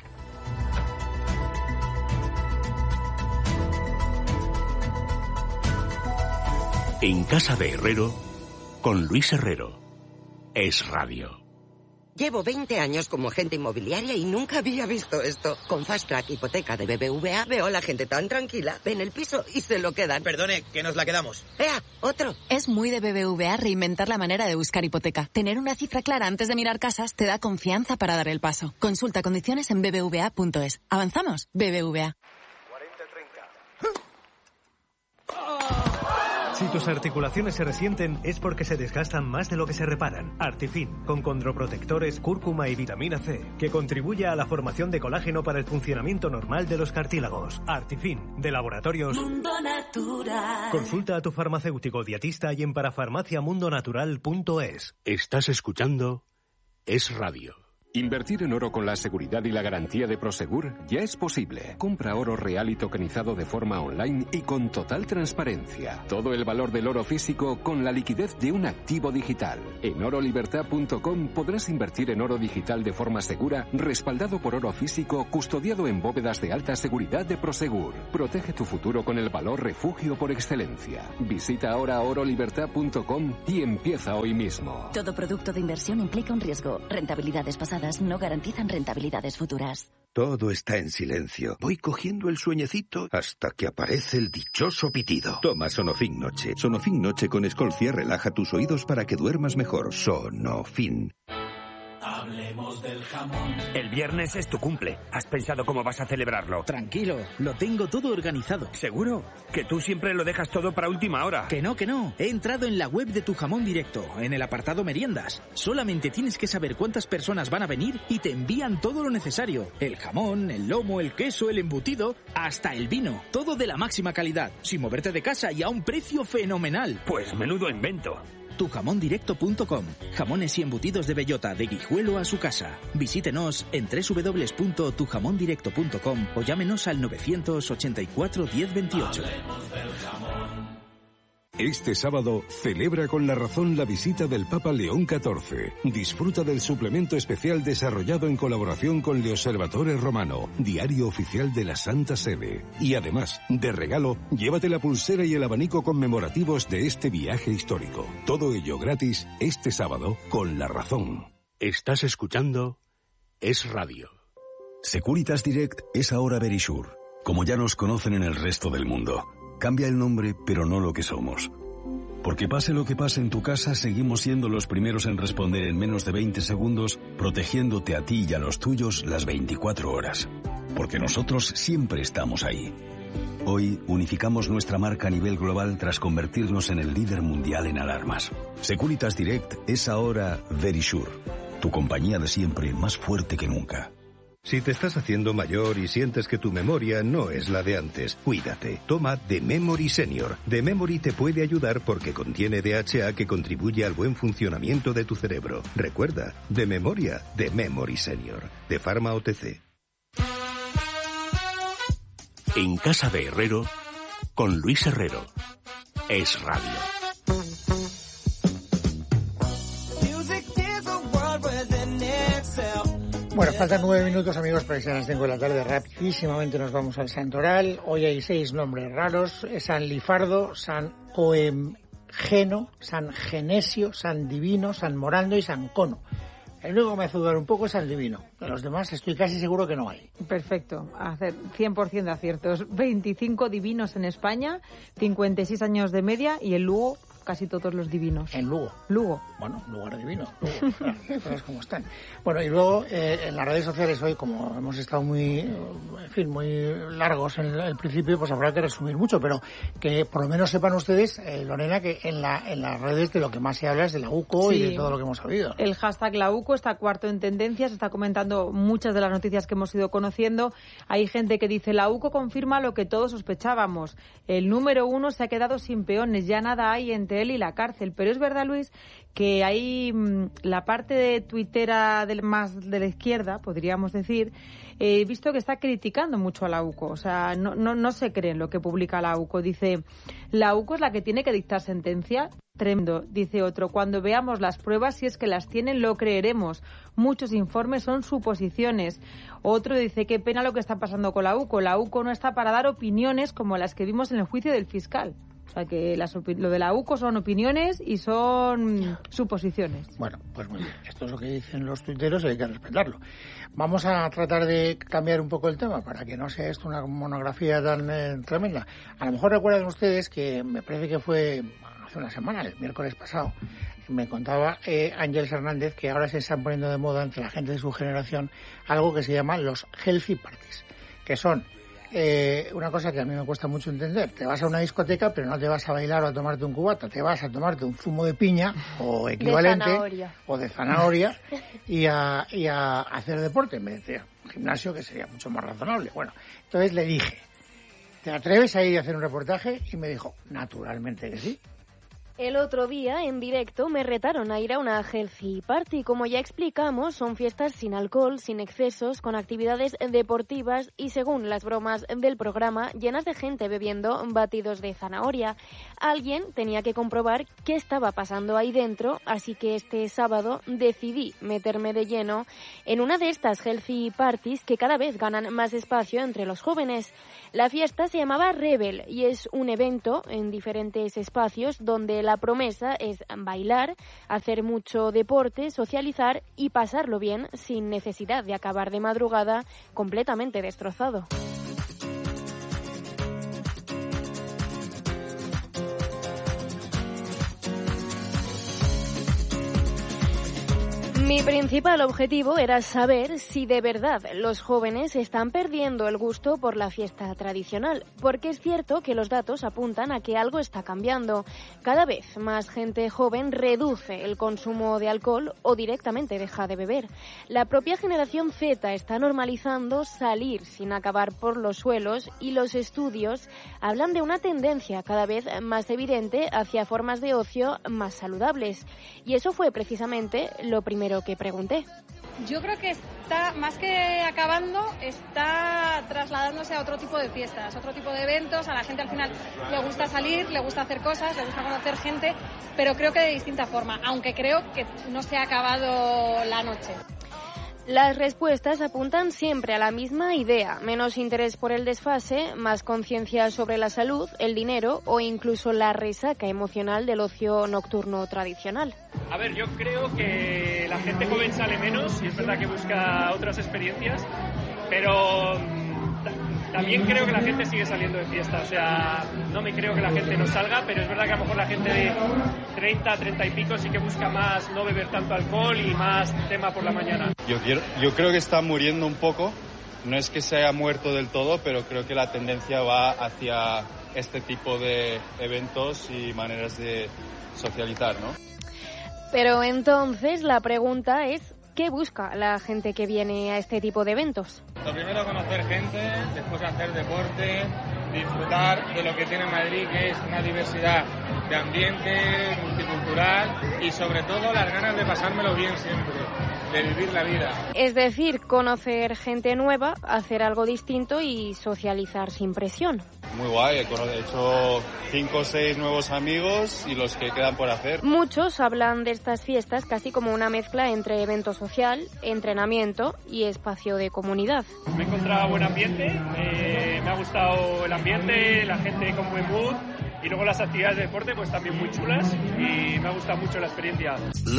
En casa de Herrero, con Luis Herrero. Es Radio. Llevo veinte años como agente inmobiliaria y nunca había visto esto. Con Fast Track Hipoteca de B B V A veo a la gente tan tranquila, ven el piso y se lo quedan. Perdone, que nos la quedamos. ¡Ea! ¡Otro! Es muy de B B V A reinventar la manera de buscar hipoteca. Tener una cifra clara antes de mirar casas te da confianza para dar el paso. Consulta condiciones en b b v a punto es. ¿Avanzamos? B B V A. Si tus articulaciones se resienten es porque se desgastan más de lo que se reparan. Artifin, con condroprotectores, cúrcuma y vitamina C, que contribuye a la formación de colágeno para el funcionamiento normal de los cartílagos. Artifin, de Laboratorios Mundo Natural. Consulta a tu farmacéutico dietista y en parafarmacia mundo natural punto es. Estás escuchando Es Radio. Invertir en oro con la seguridad y la garantía de Prosegur ya es posible. Compra oro real y tokenizado de forma online y con total transparencia. Todo el valor del oro físico con la liquidez de un activo digital. En oro libertad punto com podrás invertir en oro digital de forma segura, respaldado por oro físico, custodiado en bóvedas de alta seguridad de Prosegur. Protege tu futuro con el valor refugio por excelencia. Visita ahora oro libertad punto com y empieza hoy mismo. Todo producto de inversión implica un riesgo. Rentabilidades pasadas no garantizan rentabilidades futuras. Todo está en silencio. Voy cogiendo el sueñecito hasta que aparece el dichoso pitido. Toma Sonofin Noche. Sonofin Noche con Escolcia relaja tus oídos para que duermas mejor. Sonofin. Hablemos del jamón. El viernes es tu cumple. ¿Has pensado cómo vas a celebrarlo? Tranquilo, lo tengo todo organizado. ¿Seguro? Que tú siempre lo dejas todo para última hora. Que no, que no. He entrado en la web de Tu Jamón Directo, en el apartado meriendas. Solamente tienes que saber cuántas personas van a venir y te envían todo lo necesario. El jamón, el lomo, el queso, el embutido, hasta el vino. Todo de la máxima calidad, sin moverte de casa y a un precio fenomenal. Pues menudo invento. tu jamón directo punto com. Jamones y embutidos de bellota, de Guijuelo a su casa. Visítenos en doble u doble u doble u punto tu jamón directo punto com o llámenos al novecientos ochenta y cuatro diez veintiocho. Este sábado celebra con La Razón la visita del Papa León catorce. Disfruta del suplemento especial desarrollado en colaboración con Le Osservatore Romano, diario oficial de la Santa Sede. Y además, de regalo, llévate la pulsera y el abanico conmemorativos de este viaje histórico. Todo ello gratis este sábado con La Razón. Estás escuchando Es Radio. Securitas Direct es ahora Verisure, como ya nos conocen en el resto del mundo. Cambia el nombre, pero no lo que somos. Porque pase lo que pase en tu casa, seguimos siendo los primeros en responder en menos de veinte segundos, protegiéndote a ti y a los tuyos las veinticuatro horas. Porque nosotros siempre estamos ahí. Hoy unificamos nuestra marca a nivel global tras convertirnos en el líder mundial en alarmas. Securitas Direct es ahora Verisure, tu compañía de siempre más fuerte que nunca. Si te estás haciendo mayor y sientes que tu memoria no es la de antes, cuídate. Toma The Memory Senior. The Memory te puede ayudar porque contiene D H A que contribuye al buen funcionamiento de tu cerebro. Recuerda, de memoria, The Memory Senior. De Pharma O T C. En casa de Herrero, con Luis Herrero. Es Radio. Bueno, faltan nueve minutos, amigos, para que sean las cinco de la tarde. Rapidísimamente nos vamos al santoral. Hoy hay seis nombres raros. San Lifardo, San Oemgeno, San Genesio, San Divino, San Morando y San Cono. El único que me hace dudar un poco es San Divino. De los demás estoy casi seguro que no hay. Perfecto. Hacer cien por ciento de aciertos. veinticinco divinos en España, cincuenta y seis años de media y el Lugo casi todos los divinos. En Lugo. Lugo. Bueno, lugar divino. Lugo. Claro, las cosas como están. Bueno, y luego eh, en las redes sociales hoy, como hemos estado muy, en fin, muy largos en el, el principio, pues habrá que resumir mucho, pero que por lo menos sepan ustedes, eh, Lorena, que en, la, en las redes de lo que más se habla es de la U C O sí. y de todo lo que hemos sabido. El hashtag la U C O está cuarto en tendencias, está comentando muchas de las noticias que hemos ido conociendo. Hay gente que dice, la U C O confirma lo que todos sospechábamos. El número uno se ha quedado sin peones, ya nada hay entre entre él y la cárcel. Pero es verdad, Luis, que hay mmm, la parte de tuitera del, más de la izquierda, podríamos decir, he eh, visto que está criticando mucho a la U C O. O sea, no, no, no se cree en lo que publica la U C O. Dice, la U C O es la que tiene que dictar sentencia. Tremendo, dice otro. Cuando veamos las pruebas, si es que las tienen, lo creeremos. Muchos informes son suposiciones. Otro dice, qué pena lo que está pasando con la U C O. La U C O no está para dar opiniones como las que vimos en el juicio del fiscal. O sea, que las opi- lo de la U C O son opiniones y son suposiciones. Bueno, pues muy bien. Esto es lo que dicen los tuiteros y hay que respetarlo. Vamos a tratar de cambiar un poco el tema para que no sea esto una monografía tan eh, tremenda. A lo mejor recuerdan ustedes que me parece que fue hace una semana, el miércoles pasado, me contaba eh, Ángeles Hernández que ahora se están poniendo de moda entre la gente de su generación algo que se llama los healthy parties, que son eh, una cosa que a mí me cuesta mucho entender. Te vas a una discoteca, pero no te vas a bailar o a tomarte un cubata, te vas a tomarte un zumo de piña o equivalente, de zanahoria. o de zanahoria y a, y a hacer deporte en vez de un gimnasio, que sería mucho más razonable. Bueno, entonces le dije, ¿te atreves a ir a hacer un reportaje? Y me dijo, naturalmente que sí. El otro día, en directo, me retaron a ir a una healthy party. Como ya explicamos, son fiestas sin alcohol, sin excesos, con actividades deportivas y, según las bromas del programa, llenas de gente bebiendo batidos de zanahoria. Alguien tenía que comprobar qué estaba pasando ahí dentro, así que este sábado decidí meterme de lleno en una de estas healthy parties que cada vez ganan más espacio entre los jóvenes. La fiesta se llamaba Rebel y es un evento en diferentes espacios donde la promesa es bailar, hacer mucho deporte, socializar y pasarlo bien sin necesidad de acabar de madrugada completamente destrozado. Mi principal objetivo era saber si de verdad los jóvenes están perdiendo el gusto por la fiesta tradicional, porque es cierto que los datos apuntan a que algo está cambiando. Cada vez más gente joven reduce el consumo de alcohol o directamente deja de beber. La propia generación Z está normalizando salir sin acabar por los suelos y los estudios hablan de una tendencia cada vez más evidente hacia formas de ocio más saludables. Y eso fue precisamente lo primero que pregunté. Yo creo que está, más que acabando, está trasladándose a otro tipo de fiestas, otro tipo de eventos. A la gente al final le gusta salir, le gusta hacer cosas, le gusta conocer gente, pero creo que de distinta forma, aunque creo que no se ha acabado la noche. Las respuestas apuntan siempre a la misma idea: menos interés por el desfase, más conciencia sobre la salud, el dinero o incluso la resaca emocional del ocio nocturno tradicional. A ver, yo creo que la gente joven sale menos y es verdad que busca otras experiencias, pero también creo que la gente sigue saliendo de fiesta. O sea, no me creo que la gente no salga, pero es verdad que a lo mejor la gente de treinta, treinta y pico sí que busca más no beber tanto alcohol y más tema por la mañana. Yo, quiero, yo creo que está muriendo un poco. No es que se haya muerto del todo, pero creo que la tendencia va hacia este tipo de eventos y maneras de socializar, ¿no? Pero entonces la pregunta es, ¿qué busca la gente que viene a este tipo de eventos? Lo primero, conocer gente, después hacer deporte, disfrutar de lo que tiene Madrid, que es una diversidad de ambiente, multicultural y sobre todo las ganas de pasármelo bien siempre, de vivir la vida. Es decir, conocer gente nueva, hacer algo distinto y socializar sin presión. Muy guay, he hecho cinco o seis nuevos amigos y los que quedan por hacer. Muchos hablan de estas fiestas casi como una mezcla entre evento social, entrenamiento y espacio de comunidad. Me he encontrado buen ambiente, eh, me ha gustado el ambiente, la gente con buen mood y luego las actividades de deporte pues también muy chulas y me ha gustado mucho la experiencia.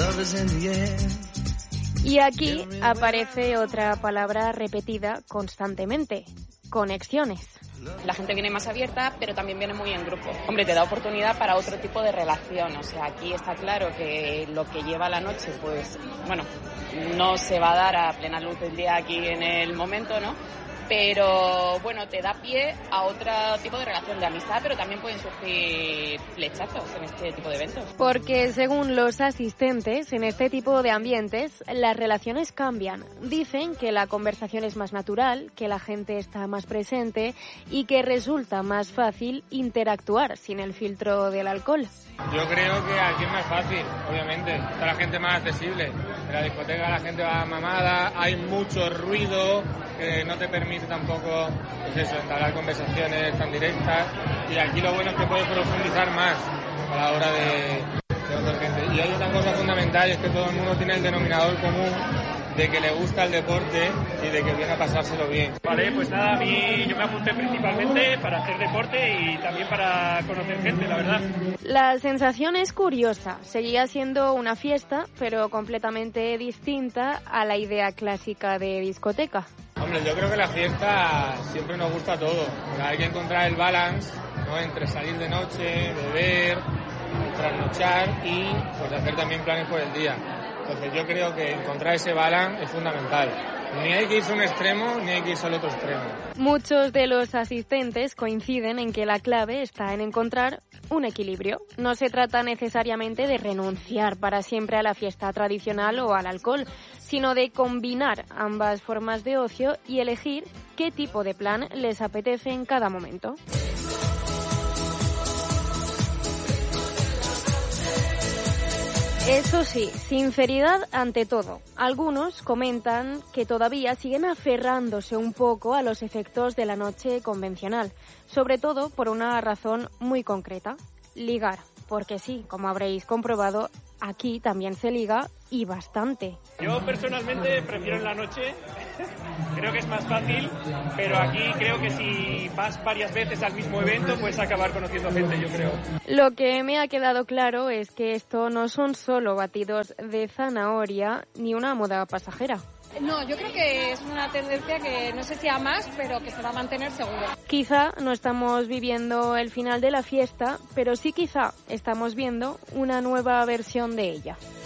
Y aquí aparece otra palabra repetida constantemente: conexiones. La gente viene más abierta, pero también viene muy en grupo. Hombre, te da oportunidad para otro tipo de relación. O sea, aquí está claro que lo que lleva la noche, pues, bueno, no se va a dar a plena luz del día aquí en el momento, ¿no? Pero, bueno, te da pie a otro tipo de relación de amistad, pero también pueden surgir flechazos en este tipo de eventos. Porque, según los asistentes, en este tipo de ambientes, las relaciones cambian. Dicen que la conversación es más natural, que la gente está más presente y que resulta más fácil interactuar sin el filtro del alcohol. Yo creo que aquí es más fácil, obviamente, está la gente más accesible. En la discoteca la gente va mamada, hay mucho ruido que no te permite tampoco, pues eso, entablar conversaciones tan directas. Y aquí lo bueno es que puedes profundizar más a la hora de, de otra gente. Y hay otra cosa fundamental, es que todo el mundo tiene el denominador común de que le gusta el deporte y de que viene a pasárselo bien. Vale, pues nada, a mí yo me apunté principalmente para hacer deporte y también para conocer gente, la verdad. La sensación es curiosa. Seguía siendo una fiesta, pero completamente distinta a la idea clásica de discoteca. Hombre, yo creo que la fiesta siempre nos gusta todo. Hay que encontrar el balance, ¿no?, entre salir de noche, beber, trasnochar y pues hacer también planes por el día. Entonces yo creo que encontrar ese balance es fundamental. Ni hay que irse a un extremo, ni hay que irse al otro extremo. Muchos de los asistentes coinciden en que la clave está en encontrar un equilibrio. No se trata necesariamente de renunciar para siempre a la fiesta tradicional o al alcohol, sino de combinar ambas formas de ocio y elegir qué tipo de plan les apetece en cada momento. Eso sí, sinceridad ante todo. Algunos comentan que todavía siguen aferrándose un poco a los efectos de la noche convencional, sobre todo por una razón muy concreta: ligar. Porque sí, como habréis comprobado, aquí también se liga y bastante. Yo personalmente prefiero en la noche, creo que es más fácil, pero aquí creo que si vas varias veces al mismo evento puedes acabar conociendo gente, yo creo. Lo que me ha quedado claro es que esto no son solo batidos de zanahoria ni una moda pasajera. No, yo creo que es una tendencia que no sé si a más, pero que se va a mantener seguro. Quizá no estamos viviendo el final de la fiesta, pero sí quizá estamos viendo una nueva versión de ella.